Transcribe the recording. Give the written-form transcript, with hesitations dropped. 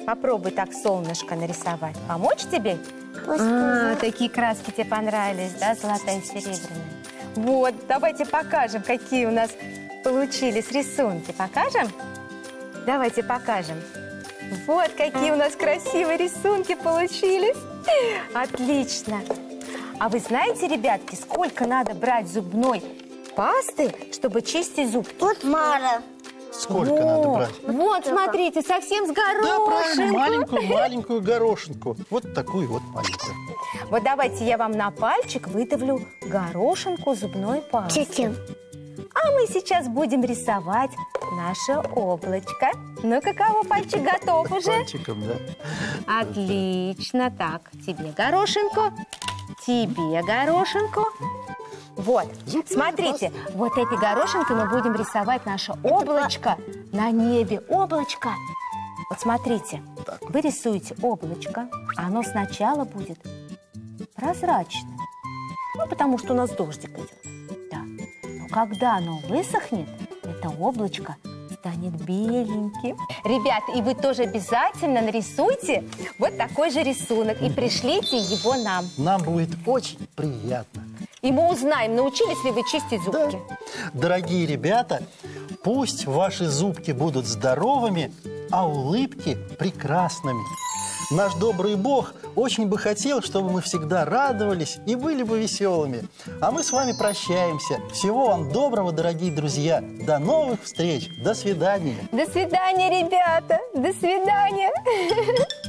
Попробуй так солнышко нарисовать. Помочь тебе? Такие краски тебе понравились, да, золотая и серебряная? Вот, давайте покажем, какие у нас получились рисунки. Покажем? Давайте покажем. Вот какие у нас красивые рисунки получились. Отлично. А вы знаете, ребятки, сколько надо брать зубной пасты, чтобы чистить зубки? Вот Мара. Сколько надо брать? Вот, смотрите, совсем с горошинку. Да, правильно, маленькую горошинку. Вот такую вот маленькую. Вот давайте я вам на пальчик выдавлю горошинку зубной пасты. Зачем? А мы сейчас будем рисовать наше облачко. Ну-ка, кого пальчик готов уже? Пальчиком, да. Отлично. Так, тебе горошинку, тебе горошинку. Вот, смотрите, вот этой горошинкой мы будем рисовать наше облачко на небе. Облачко. Вот смотрите, вы рисуете облачко, а оно сначала будет прозрачным. Ну, потому что у нас дождик идет. Да. Но когда оно высохнет, это облачко станет беленьким. Ребят, и вы тоже обязательно нарисуйте вот такой же рисунок и пришлите его нам. Нам будет очень приятно. И мы узнаем, научились ли вы чистить зубки. Да. Дорогие ребята, пусть ваши зубки будут здоровыми, а улыбки прекрасными. Наш добрый Бог очень бы хотел, чтобы мы всегда радовались и были бы веселыми. А мы с вами прощаемся. Всего вам доброго, дорогие друзья. До новых встреч. До свидания. До свидания, ребята. До свидания.